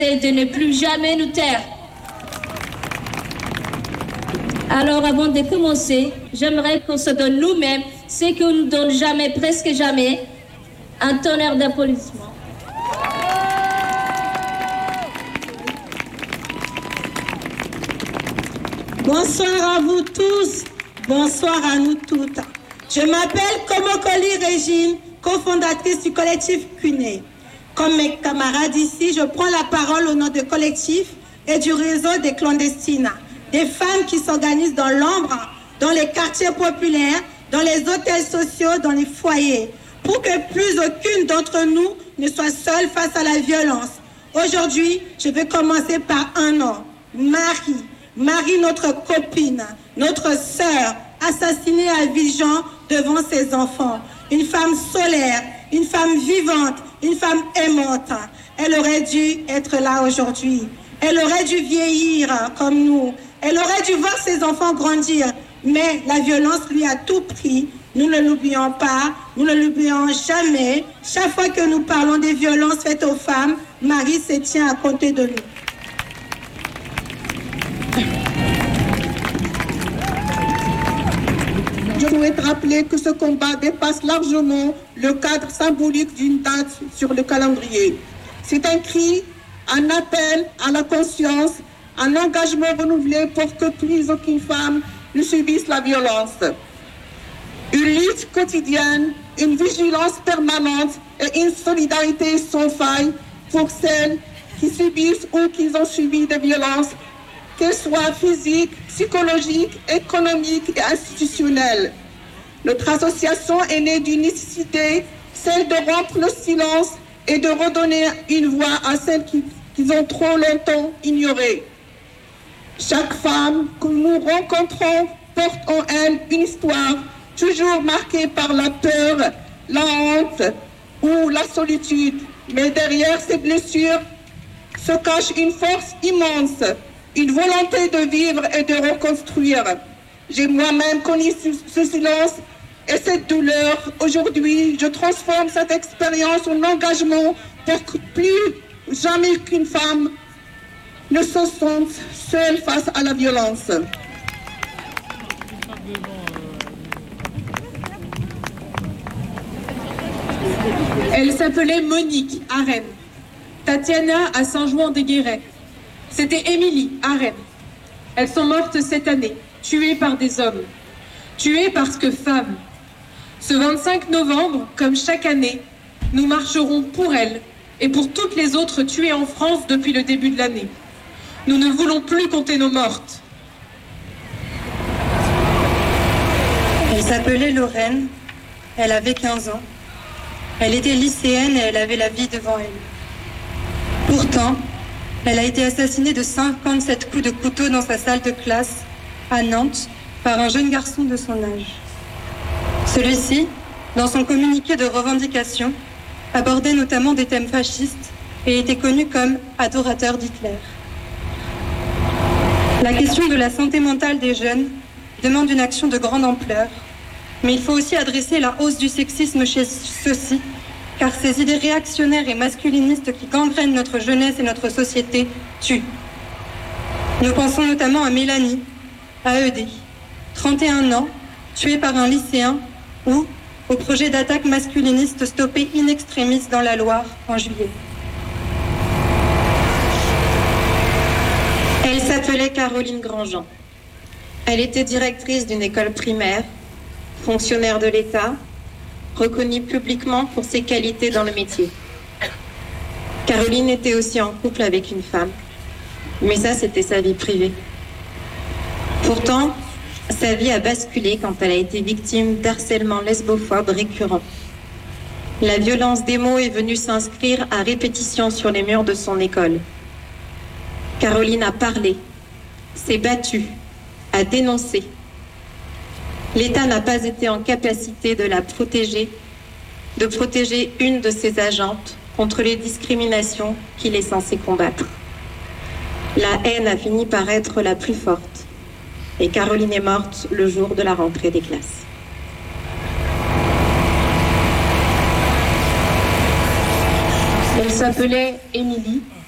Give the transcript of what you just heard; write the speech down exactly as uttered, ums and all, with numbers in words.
de ne plus jamais nous taire. Alors avant de commencer, j'aimerais qu'on se donne nous-mêmes ce qu'on ne nous donne jamais, presque jamais, un tonnerre d'applaudissements. Bonsoir à vous tous, bonsoir à nous toutes. Je m'appelle Komokoli Régine, cofondatrice du collectif Cuné. Comme mes camarades ici, je prends la parole au nom du collectif et du réseau des clandestines, des femmes qui s'organisent dans l'ombre, dans les quartiers populaires, dans les hôtels sociaux, dans les foyers, pour que plus aucune d'entre nous ne soit seule face à la violence. Aujourd'hui, je vais commencer par un nom, Marie. Marie, notre copine, notre sœur, assassinée à Vigan devant ses enfants. Une femme solaire, une femme vivante, une femme aimante. Elle aurait dû être là aujourd'hui. Elle aurait dû vieillir comme nous. Elle aurait dû voir ses enfants grandir. Mais la violence lui a tout pris. Nous ne l'oublions pas, nous ne l'oublions jamais. Chaque fois que nous parlons des violences faites aux femmes, Marie se tient à côté de nous. Je souhaite rappeler que ce combat dépasse largement le cadre symbolique d'une date sur le calendrier. C'est un cri, un appel à la conscience, un engagement renouvelé pour que plus aucune femme ne subisse la violence. Une lutte quotidienne, une vigilance permanente et une solidarité sans faille pour celles qui subissent ou qui ont subi des violences, qu'elles soient physiques, psychologiques, économiques et institutionnelles. Notre association est née d'une nécessité, celle de rompre le silence et de redonner une voix à celles qui, qui ont trop longtemps ignorées. Chaque femme que nous rencontrons porte en elle une histoire toujours marquée par la peur, la honte ou la solitude. Mais derrière ces blessures se cache une force immense, une volonté de vivre et de reconstruire. J'ai moi-même connu ce silence et cette douleur. Aujourd'hui, je transforme cette expérience en engagement pour que plus jamais qu'une femme ne se sente seule face à la violence. Elle s'appelait Monique à Rennes, Tatiana à Saint-Jouan-des-Guérets. C'était Émilie à Rennes. Elles sont mortes cette année, tuées par des hommes. Tuées parce que femmes. Ce vingt-cinq novembre, comme chaque année, nous marcherons pour elles et pour toutes les autres tuées en France depuis le début de l'année. Nous ne voulons plus compter nos mortes. Elle s'appelait Lorraine, elle avait quinze ans. Elle était lycéenne et elle avait la vie devant elle. Pourtant, elle a été assassinée de cinquante-sept coups de couteau dans sa salle de classe à Nantes par un jeune garçon de son âge. Celui-ci, dans son communiqué de revendication, abordait notamment des thèmes fascistes et était connu comme adorateur d'Hitler. La question de la santé mentale des jeunes demande une action de grande ampleur, mais il faut aussi adresser la hausse du sexisme chez ceux-ci, car ces idées réactionnaires et masculinistes qui gangrènent notre jeunesse et notre société tuent. Nous pensons notamment à Mélanie, à Eudé, trente et un ans, tuée par un lycéen, ou au projet d'attaque masculiniste stoppé in extremis dans la Loire en juillet. Elle s'appelait Caroline Grandjean. Elle était directrice d'une école primaire, fonctionnaire de l'État, reconnue publiquement pour ses qualités dans le métier. Caroline était aussi en couple avec une femme, mais ça, c'était sa vie privée. Pourtant, sa vie a basculé quand elle a été victime d'harcèlement lesbophobe récurrent. La violence des mots est venue s'inscrire à répétition sur les murs de son école. Caroline a parlé, s'est battue, a dénoncé. L'État n'a pas été en capacité de la protéger, de protéger une de ses agentes contre les discriminations qu'il est censé combattre. La haine a fini par être la plus forte. Et Caroline est morte le jour de la rentrée des classes. Elle s'appelait Émilie.